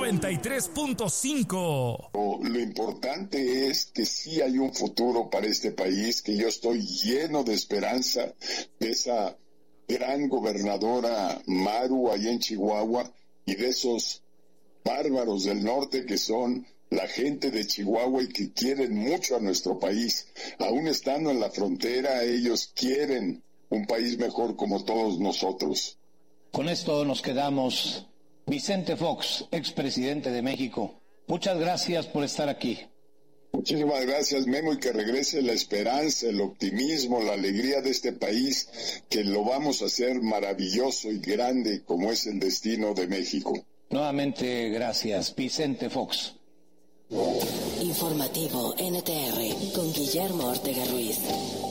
93.5. Lo importante es que sí hay un futuro para este país, que yo estoy lleno de esperanza de esa gran gobernadora Maru allá en Chihuahua y de esos bárbaros del norte que son la gente de Chihuahua y que quieren mucho a nuestro país. Aún estando en la frontera, ellos quieren un país mejor como todos nosotros. Con esto nos quedamos. Vicente Fox, expresidente de México, muchas gracias por estar aquí. Muchísimas gracias, Memo, y que regrese la esperanza, el optimismo, la alegría de este país, que lo vamos a hacer maravilloso y grande como es el destino de México. Nuevamente, gracias, Vicente Fox. Informativo NTR con Guillermo Ortega Ruiz.